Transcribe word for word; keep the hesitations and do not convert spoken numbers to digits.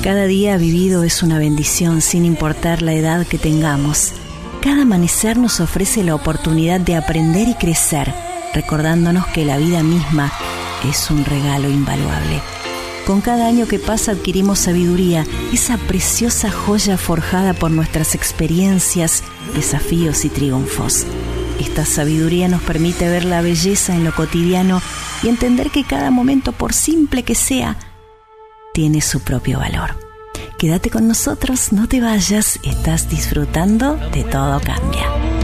Cada día vivido es una bendición sin importar la edad que tengamos. Cada amanecer nos ofrece la oportunidad de aprender y crecer, recordándonos que la vida misma es un regalo invaluable. Con cada año que pasa adquirimos sabiduría, esa preciosa joya forjada por nuestras experiencias, desafíos y triunfos. Esta sabiduría nos permite ver la belleza en lo cotidiano y entender que cada momento, por simple que sea, tiene su propio valor. Quédate con nosotros, no te vayas, estás disfrutando de Todo Cambia.